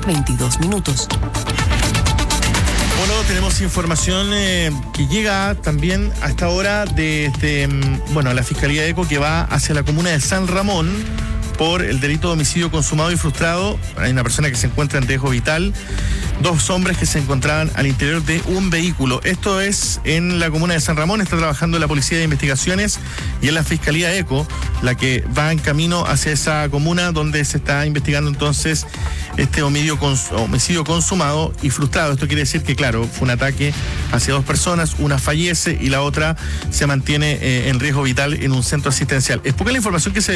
22 minutos. Bueno, tenemos información que llega también a esta hora de la Fiscalía de ECO, que va hacia la comuna de San Ramón por el delito de homicidio consumado y frustrado. Hay una persona que se encuentra en riesgo vital, 2 hombres que se encontraban al interior de un vehículo. Esto es en la comuna de San Ramón. Está trabajando la Policía de Investigaciones y en la Fiscalía de ECO, la que va en camino hacia esa comuna donde se está investigando entonces este homicidio consumado y frustrado. Esto quiere decir que, claro, fue un ataque hacia 2 personas, una fallece y la otra se mantiene en riesgo vital en un centro asistencial. Es poca la información que se